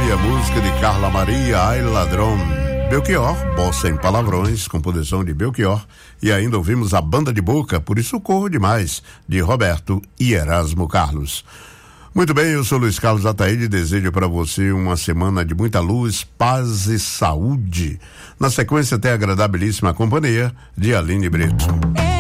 aí a música de Carla Maria, Ai Ladrão. Belchior, Bossa em Palavrões, composição de Belchior. E ainda ouvimos a Banda de Boca, Por Isso Corro Demais, de Roberto e Erasmo Carlos. Muito bem, eu sou Luiz Carlos Ataíde e desejo para você uma semana de muita luz, paz e saúde. Na sequência, tem a agradabilíssima companhia de Aline Brito.